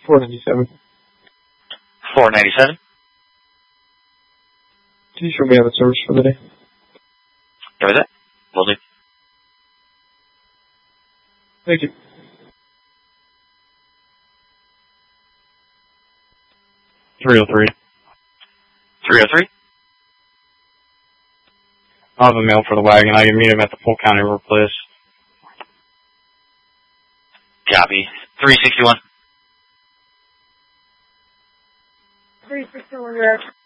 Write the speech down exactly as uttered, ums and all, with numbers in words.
four ninety-seven. four ninety-seven. Can you show me how the service for the day? Go with that. Will do. Thank you. three oh three. three oh three. I'll have a mail for the wagon. I can meet him at the Polk County Road Place. Copy. three sixty-one. three sixty-one,